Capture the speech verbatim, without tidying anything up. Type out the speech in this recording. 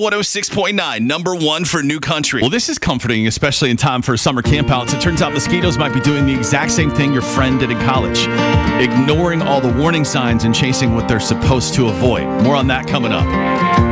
one oh six point nine, number one for New Country. Well, this is comforting, especially in time for summer campouts. It turns out mosquitoes might be doing the exact same thing your friend did in college, ignoring all the warning signs and chasing what they're supposed to avoid. More on that coming up.